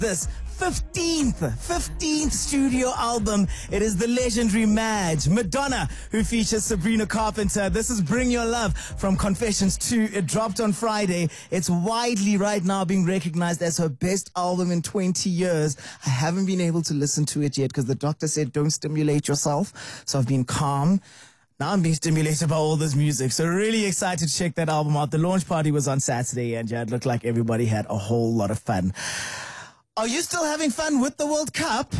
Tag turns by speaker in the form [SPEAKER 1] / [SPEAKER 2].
[SPEAKER 1] This 15th studio album. It is the legendary Madonna, who features Sabrina Carpenter. This is Bring Your Love from Confessions 2. It dropped on Friday. It's widely right now being recognized as her best album in 20 years. I haven't been able to listen to it yet because the doctor said don't stimulate yourself. So I've been calm. Now I'm being stimulated by all this music. So really excited to check that album out. The launch party was on Saturday and yeah, it looked like everybody had a whole lot of fun. Are you still having fun with the World Cup?